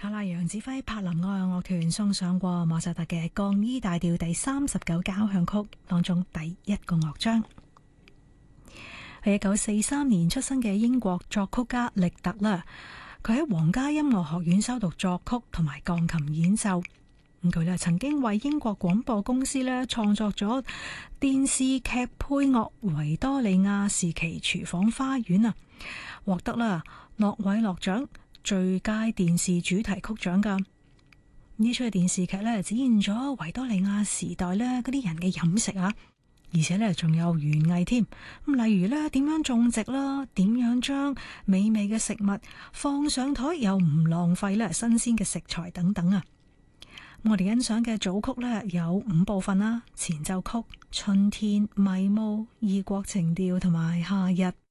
卡拉揚指揮柏林愛樂樂團送上過莫扎特嘅降 E 大調第39交響曲當中第一個樂章。係1943年出生嘅英國作曲家力特啦，佢喺皇家音樂學院修讀作曲同埋鋼琴演奏。佢咧曾經為英國廣播公司咧創作咗電視劇配樂《維多利亞時期廚房花園》啊，獲得啦諾偉諾獎最佳電視主題曲獎噶。呢出嘅電視劇咧展現咗維多利亞時代咧嗰啲人嘅飲食啊，而且咧仲有園藝添。咁例如咧點樣種植啦，點樣將美味嘅食物放上台又唔浪費咧新鮮嘅食材等等啊。我哋欣賞嘅組曲咧有5部分啦：前奏曲、春天、迷霧、異國情調同埋夏日。